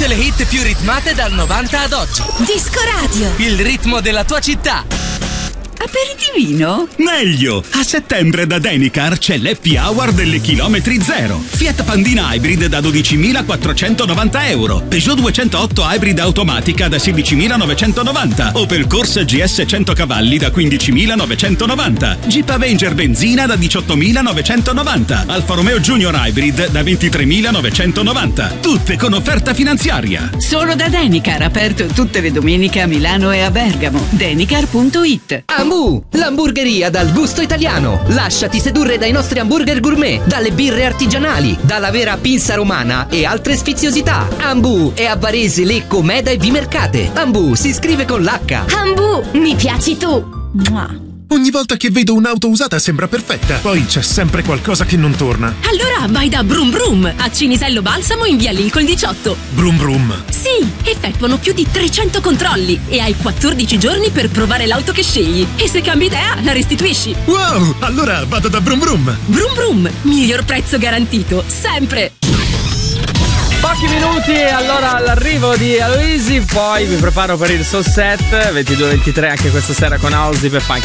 Tutte le hit più ritmate dal 90 ad oggi. Disco Radio. Il ritmo della tua città. Aperitivino? Meglio! A settembre da Denicar c'è l'happy hour delle chilometri zero. Fiat Pandina Hybrid da 12.490 euro, Peugeot 208 Hybrid automatica da 16.990, Opel Corsa GS 100 cavalli da 15.990, Jeep Avenger benzina da 18.990, Alfa Romeo Junior Hybrid da 23.990. Tutte con offerta finanziaria. Solo da Denicar, aperto tutte le domeniche a Milano e a Bergamo. Denicar.it. Ambu, l'hamburgeria dal gusto italiano. Lasciati sedurre dai nostri hamburger gourmet, dalle birre artigianali, dalla vera pinza romana e altre sfiziosità. Ambu è a Varese, Lecco, Meda e Vimercate. Ambu si scrive con l'H. Ambu, mi piaci tu. Mua. Ogni volta che vedo un'auto usata sembra perfetta, poi c'è sempre qualcosa che non torna. Allora vai da Brum Brum a Cinisello Balsamo in via Lincoln 18. Brum brum. Sì, effettuano più di 300 controlli e hai 14 giorni per provare l'auto che scegli. E se cambi idea, la restituisci. Wow, allora vado da Brum Brum. Brum Brum, miglior prezzo garantito, sempre. Pochi minuti e allora all'arrivo di Aloisi, poi vi preparo per il Soul Set 22-23 anche questa sera con House per Funk.